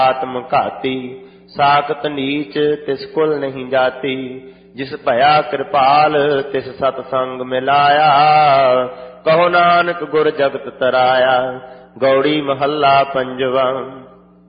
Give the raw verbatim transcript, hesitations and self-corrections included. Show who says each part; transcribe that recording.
Speaker 1: आत्म घाती साकत नीच तिस कुल नहीं जाती। जिस भया कृपाल तिस सतसंग मिलाया कहो नानक गुर जगत तराया। गौड़ी महला पंजवा।